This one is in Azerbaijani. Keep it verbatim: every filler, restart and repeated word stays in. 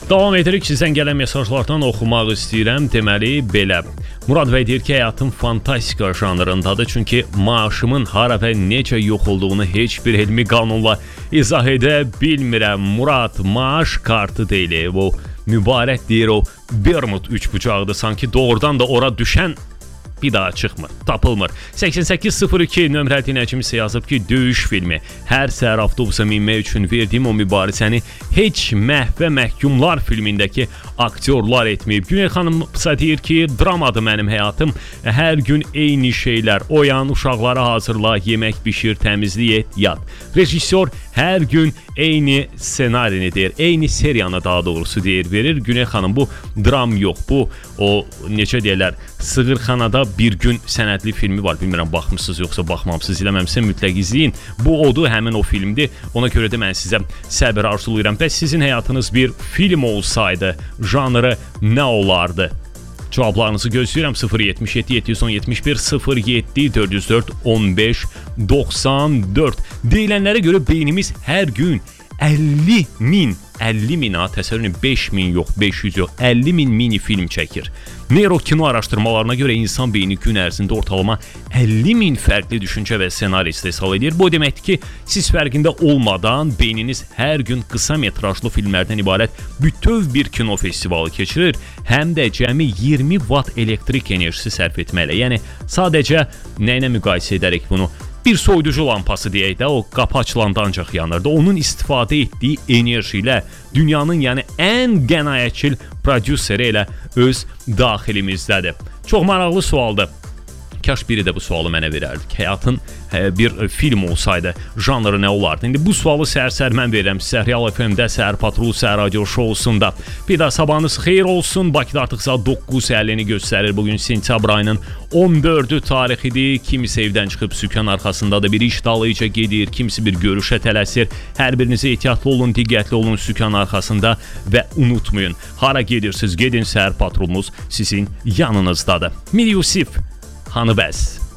Davam edirik, sizdən gələn mesajlardan oxumaq istəyirəm. Deməli, belə. Murad bəy deyir ki, həyatım fantastika janrındadır. Çünki maaşımın hara və necə yox olduğunu heç bir elmi qanunla izah edə bilmirəm. Murad, maaş kartı deyil. O mübarək deyir, o Bermud üç bucaqdır. Sanki doğrudan da ora düşən bir daha çıxmır, tapılmır. səksən səkkiz sıfır iki nömrəli dinləyicimiz yazıb ki, döyüş filmi. Hər səhər avtobusa minmək üçün verdiyim o mübarizəni heç Məhv və Məhkumlar filmindəki aktyorlar etməyib. Güney xanım deyir ki, dramadır mənim həyatım. Hər gün eyni şeylər. Oyan, uşaqlara hazırla, yemək bişir, təmizlik et, yat. Rejissor hər gün eyni ssenarini deyir, eyni seriyanı daha doğrusu deyir, verir. Güney xanım, bu dram yox, bu o necə deyirlər, Sığırxanada bir gün sənədli filmi var. Bilmirəm, baxmısınız yoxsa baxmamısınız, izləməmsə mütləq izləyin. Bu odur, həmin o filmdir. Ona görə də mən sizə səbir arzulayıram. Bəs sizin həyatınız bir film olsaydı, janrı nə olardı? Cavablarınızı gözləyirəm. sıfır yetmiş yeddi yeddi yüz on yetmiş bir sıfır yeddi dörd yüz dörd on beş doxsan dörd. Deyilənlərə görə beynimiz hər gün əlli min, əlli min ha, təsəvvürün beş min yox, beş yüz yox, əlli min mini film çəkir. Neurokino araşdırmalarına görə insan beyni gün ərzində ortalama əlli min fərqli düşüncə və ssenari istehsal edir. Bu deməkdir ki, siz fərqində olmadan beyniniz hər gün qısa metrajlı filmlərdən ibarət bütöv bir kino festivalı keçirir, həm də cəmi iyirmi watt elektrik enerjisi sərf etməklə. Yəni, sadəcə nə ilə müqayisə edərək bunu? Bir soyuducu lampası deyək də, o qapı açılanda ancaq yanırdı. Onun istifadə etdiyi enerji ilə dünyanın yəni ən qənaətçil prodüseri elə öz daxilimizdədir. Çox maraqlı sualdır. Kaş biri də bu sualı mənə verərdik. Həyatın bir film olsaydı, janrı nə olardı? İndi bu sualı səhər-səhər mən verirəm sizə Real F M-də, Səhər Patrul, Səhər Radio Şousunda. Bir daha sabahınız xeyir olsun. Bakıda artıq saat doqquz əlli göstərir. Bugün sentyabr ayının on dördü tarixidir. Kimisi evdən çıxıb sükan arxasındadır, bir iş dalıca gedir, kimisi bir görüşə tələsir. Hər birinizə ehtiyatlı olun, diqqətli olun sükan arxasında və unutmayın, hara gedirsiniz, gedin, Səhər Patrulumuz sizin yanınızdadır. Mir Yusif, Hanıbəs.